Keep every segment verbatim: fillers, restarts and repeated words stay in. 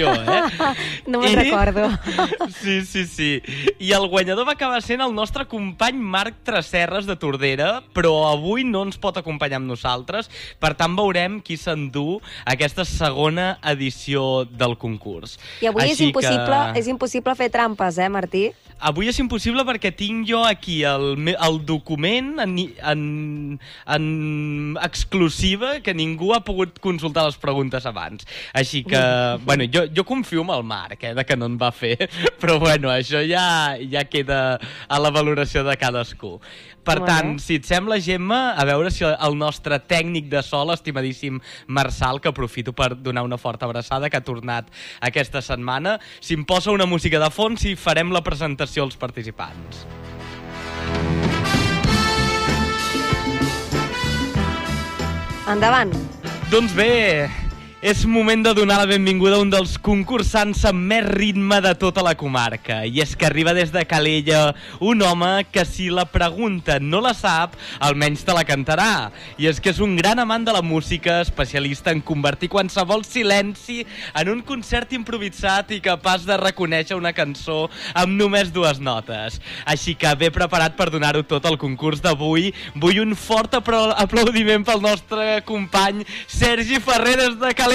edició, eh? No me'n recordo. Sí, sí, sí. I el guanyador va acabar sent el nostre company Marc Tresserras de Tordera, però avui no ens pot acompanyar amb nosaltres, per tant veurem qui s'endú aquesta segona edició del concurs. I avui és Així impossible, que... és impossible fer trampes, eh, Martí? Avui és impossible perquè tinc jo aquí el, el document en, en, en exclusiva que ningú ha pogut consultar les preguntes abans. Així que, bueno, jo, jo confio en el Marc, eh, de que no en va fer, però bueno, això ja, ja queda a la valoració de cadascú. Per tant, si et sembla, Gemma, a veure si el nostre tècnic de so, l'estimadíssim Marçal, que aprofito per donar una forta abraçada, que ha tornat aquesta setmana, si em posa una música de fons i farem la presentació als participants. Endavant. Doncs bé, és moment de donar la benvinguda a un dels concursants amb més ritme de tota la comarca. I és que arriba des de Calella un home que si la pregunta no la sap, almenys te la cantarà. I és que és un gran amant de la música, especialista en convertir qualsevol silenci en un concert improvisat i capaç de reconèixer una cançó amb només dues notes. Així que ben preparat per donar-ho tot al concurs d'avui, vull un fort aplaudiment pel nostre company Sergi Ferrer des de Calella.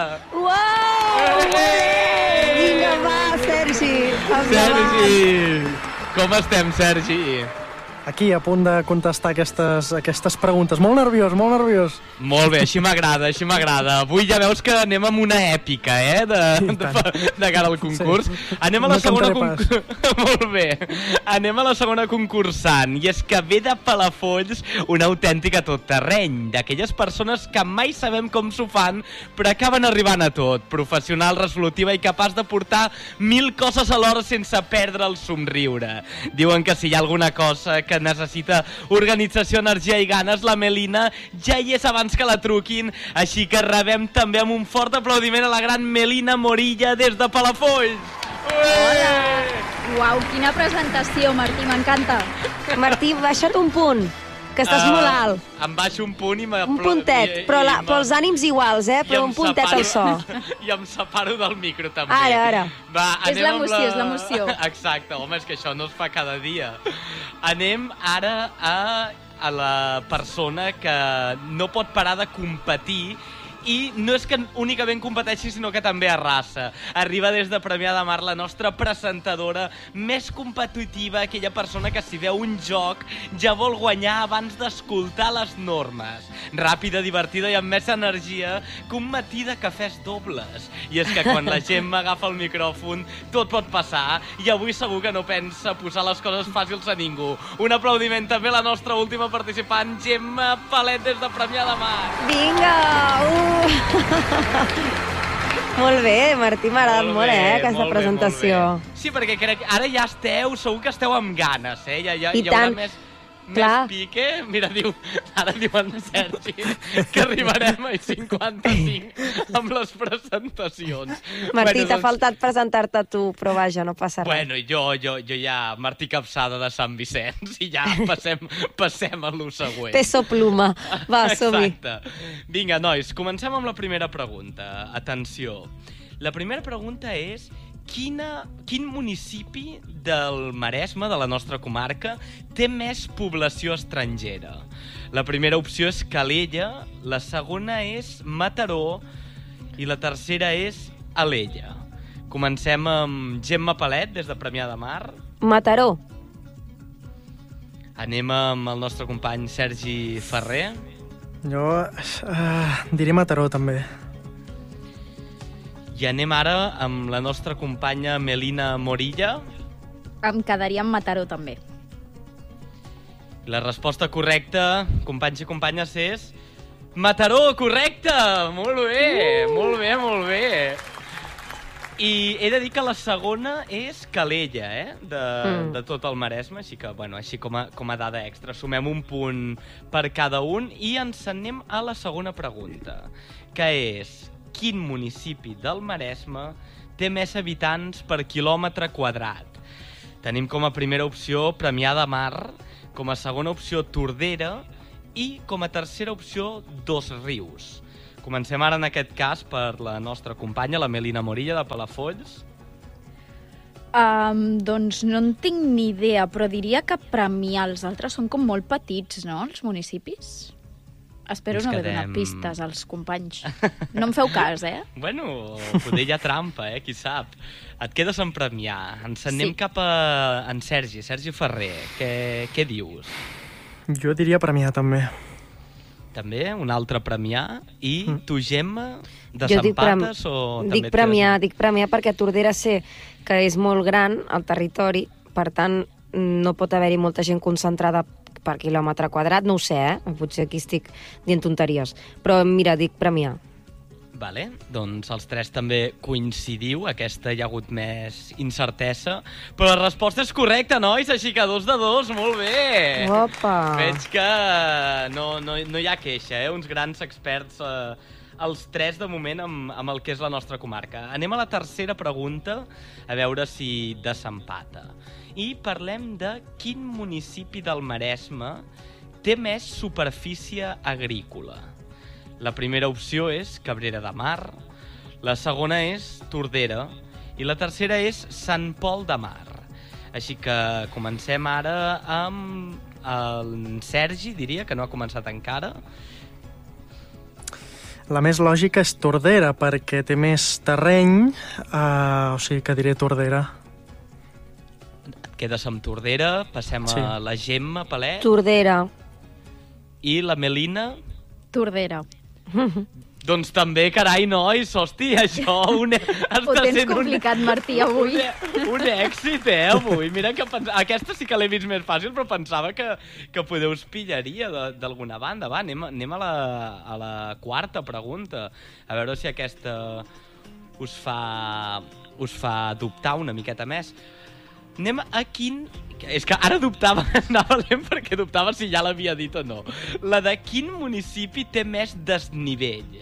Uau! Vinga, va, Sergi! Sergi! Com estem, Sergi? Aquí, a punt de contestar aquestes, aquestes preguntes. Molt nerviós, molt nerviós. Molt bé, així m'agrada, així m'agrada. Avui ja veus que anem amb una èpica, eh, de, sí, de, de cara al concurs. Sí. Anem a la no segona concursant. Molt bé. Anem a la segona concursant. I és que ve de Palafolls una autèntica totterreny, d'aquelles persones que mai sabem com s'ho fan, però acaben arribant a tot. Professional, resolutiva i capaç de portar mil coses alhora sense perdre el somriure. Diuen que si hi ha alguna cosa que necessita organització, energia i ganes, la Melina ja hi és abans que la truquin, així que rebem també amb un fort aplaudiment a la gran Melina Morilla des de Palafolls. Hola! Uau, quina presentació, Martí, m'encanta. Martí, baixa't un punt, que estàs uh, molt alt. Em baixo un punt i... Un puntet, i, però, la, però els ànims iguals, eh? Però un puntet al so. I em separo del micro, també. Ara, ara. Va, és l'emoció, la... és l'emoció. Exacte, home, és que això no es fa cada dia. Anem ara a, a la persona que no pot parar de competir i no és que únicament competeixi, sinó que també arrasa. Arriba des de Premià de Mar la nostra presentadora més competitiva, aquella persona que si veu un joc ja vol guanyar abans d'escoltar les normes. Ràpida, divertida i amb més energia que un matí de cafès dobles. I és que quan la Gemma agafa el micròfon tot pot passar i avui segur que no pensa posar les coses fàcils a ningú. Un aplaudiment també a la nostra última participant, Gemma Palet des de Premià de Mar. Vinga! Uh! Molt bé, Martí, m'ha agradat molt, molt eh, aquesta molt presentació. Bé, sí, perquè crec que ara ja esteu, segur que esteu amb ganes, eh? Ja, ja, I hi haurà tant. més, més Clar. pique. Mira, diu, ara diuen Sergi que arribarem a cinquanta-cinc amb les presentacions. Martí, bueno, t'ha doncs... faltat presentar-te tu, però vaja, no passa res. Bueno, jo, jo, jo ja, Martí Capçada de Sant Vicenç, i ja passem, passem a lo següent. Peso pluma. Va, som-hi. Exacte. Vinga, nois, comencem amb la primera pregunta. Atenció. La primera pregunta és quina, quin municipi del Maresme, de la nostra comarca, té més població estrangera? La primera opció és Calella, la segona és Mataró i la tercera és Alella. Comencem amb Gemma Palet, des de Premià de Mar. Mataró. Anem amb el nostre company Sergi Ferrer. Jo uh, diré Mataró, també. I anem ara amb la nostra companya Melina Morilla. Em quedaria amb Mataró, també. La resposta correcta, companys i companyes, és Mataró, correcte! Molt bé, uh! molt bé, molt bé. I he de dir que la segona és Calella, eh? De, mm. de tot el Maresme, així que, bueno, així com a, com a dada extra. Sumem un punt per cada un i ens anem a la segona pregunta, que és quin municipi del Maresme té més habitants per quilòmetre quadrat? Tenim com a primera opció Premià de Mar, com a segona opció Tordera i com a tercera opció Dosrius. comencem ara en aquest cas per la nostra companya, la Melina Morilla, de Palafolls. Um, doncs no en tinc ni idea, però diria que premiar els altres són com molt petits, no?, els municipis. Espero Ens no haver quedem- donat pistes als companys. No em feu cas, eh? Bueno, poder hi ha trampa, eh? Qui sap. Et quedes en premiar. Ens anem Sí. cap a en Sergi, Sergi Ferrer. Què, què dius? Jo diria premiar, també. També un altre premiar. I Mm. tu, Gemma, Jo dic, prem... desempates o també dic et premiar, quedes... dic premiar perquè Tordera sé que és molt gran el territori, per tant no pot haver-hi molta gent concentrada per quilòmetre quadrat, no ho sé, eh? Potser aquí estic dient tonteries. Però mira, dic premiar. Vale, doncs els tres també coincidiu, aquesta hi ha hagut més incertesa, però la resposta és correcta, nois, així que dos de dos, molt bé! Opa! Veig que no, no, no hi ha queixa, eh? Uns grans experts, eh, els tres de moment, amb, amb el que és la nostra comarca. Anem a la tercera pregunta, a veure si desempata. I parlem de quin municipi del Maresme té més superfície agrícola. La primera opció és Cabrera de Mar, la segona és Tordera i la tercera és Sant Pol de Mar. Així que comencem ara amb el Sergi, diria, que no ha començat encara. La més lògica és Tordera, perquè té més terreny, uh, o sigui que diré Tordera. Et quedes amb Tordera, passem Sí. a la Gemma Palet Tordera. i la Melina. Tordera. Doncs també, carai, nois, hosti, això un, està Ho tens sent un- complicat, Martí, avui. Un, un èxit, eh, avui. Mira que pens... aquesta sí que l'he vist més fàcil, però pensava que, que poder us pillaria de- d'alguna banda. Va, anem, anem a, la, a la quarta pregunta. A veure si aquesta us fa, us fa dubtar una miqueta més. Anem a quin... És que ara dubtava, anava lent perquè dubtava si ja l'havia dit o no. La de quin municipi té més desnivell?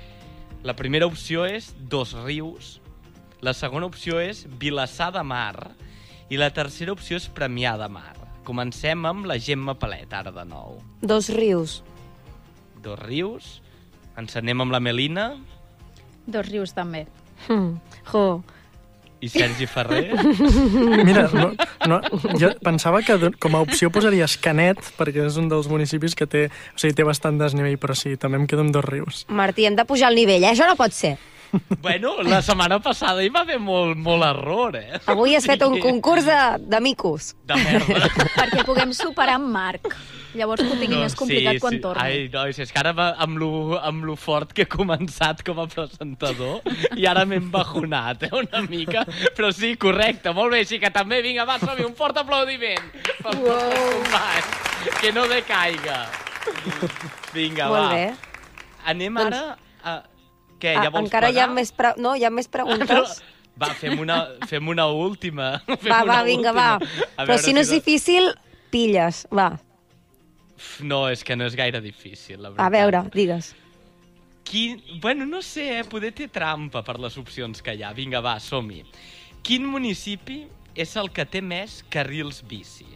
La primera opció és Dos Rius, la segona opció és Vilassar de Mar i la tercera opció és Premià de Mar. Comencem amb la Gemma Palet, ara de nou. Dos Rius. Dos Rius, ens anem amb la Melina Dos Rius, també. Hm. Jo. i Sergi Ferrer. Mira, no, no, jo pensava que do- com a opció posaries Canet, perquè és un dels municipis que té, o sigui, té bastant desnivell, però sí, també em quedo amb Dos Rius. Martí, hem de pujar el nivell, eh? Això no pot ser. Bueno, la setmana passada hi va haver molt, molt error, eh? Avui has fet un concurs de, de micos. De merda. Perquè puguem superar en Marc. Llavors que ho tingui més complicat sí, quan sí. torni. Ai, nois, és que ara va- amb lo, amb lo fort que he començat com a presentador i ara m'he embajonat, eh, una mica. Però sí, correcte, molt bé, així que també, vinga, va, som-hi, un fort aplaudiment pel Uau. nostre company, que no decaiga. Vinga, Molt va. bé. Anem Doncs- ara a... Què, Ah, ja vols encara hi ha plegar? més, pre... no, hi ha més preguntes. Va, fem una, fem una última. Fem Va, una va, vinga, va. última. A Però veure si no és de- difícil, pilles. Va, Uf, No, és que no és gaire difícil, la veritat. a veure, digues. Quin... Bueno, no sé, eh? Poder té trampa per les opcions que hi ha. Vinga, va, som-hi. Quin municipi és el que té més carrils bici?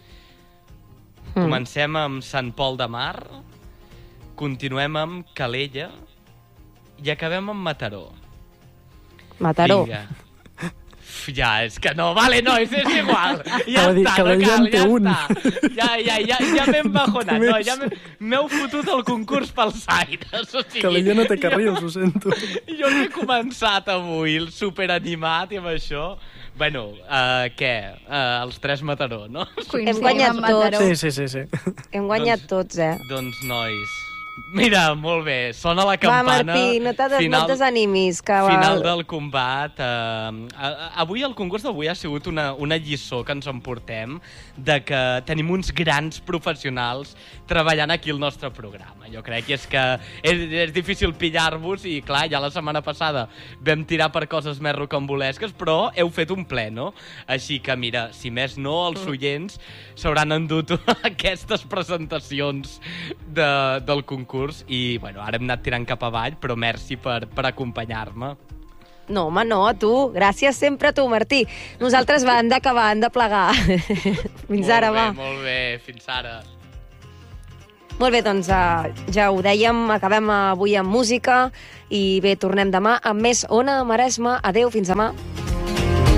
Mm. Comencem amb Sant Pol de Mar, continuem amb Calella i acabem amb Mataró. Mataró. Vinga. Uf, Ja, és que no, vale, no, és, és igual. Ja Anava a dir, està, no Calella cal, en té ja un. està. Ja, ja, ja, ja m'he embajonat, Més. no, ja m'he- m'heu fotut el concurs pels aires. O sigui, Calella no té jo- carrils, ho sento. Jo no he començat avui superanimat i amb això. Bueno, uh, què? Uh, els tres Mataró, no? Coincidim Hem guanyat amb tots. Mataró. Sí, sí, sí, sí. Hem guanyat Doncs- tots, eh? Doncs, nois, mira, molt bé, sona la Va, campana. Martí, no, te des, no et desanimis. Que Final del combat. Eh, avui, el concurs d'avui ha sigut una, una lliçó que ens emportem de que tenim uns grans professionals treballant aquí al nostre programa. Jo crec que és que és, és difícil pillar-vos i, clar, ja la setmana passada vam tirar per coses més rocambolesques, però heu fet un ple, no? Així que, mira, si més no, els oients s'hauran endut aquestes presentacions de, del concurs i, bueno, ara hem anat tirant cap avall, però merci per, per acompanyar-me. No, home, no, a tu. Gràcies sempre a tu, Martí. Nosaltres va, hem d'acabar, hem de plegar. Fins ara, molt bé, va. Molt bé, fins ara. Molt bé, doncs uh, ja ho dèiem, acabem avui amb música i bé, tornem demà amb més Ona Maresme. Adéu, fins demà.